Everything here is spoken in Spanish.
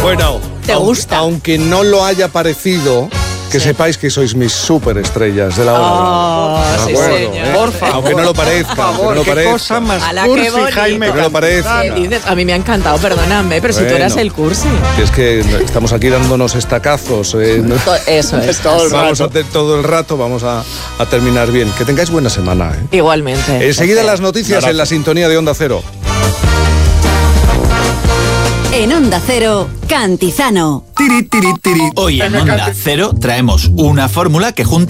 Bueno, ¿Te gusta? Aunque no lo haya parecido, que sepáis que sois mis superestrellas de la hora. Sí, acuerdo, señor. Por favor. Aunque no lo parezca, Por favor, aunque no lo qué parezca. cosa más Ala, qué cursi, bonito. Jaime. Que no parezca. ¿Qué dices? A mí me ha encantado, perdóname, pero si tú eras Bueno. el cursi. Que es que estamos aquí dándonos estacazos. Eso es. Vamos a hacer todo el rato, vamos a terminar bien. Que tengáis buena semana. Igualmente. Enseguida las noticias en la sintonía de Onda Cero. En Onda Cero, Cantizano. Hoy en Onda Cero traemos una fórmula que junta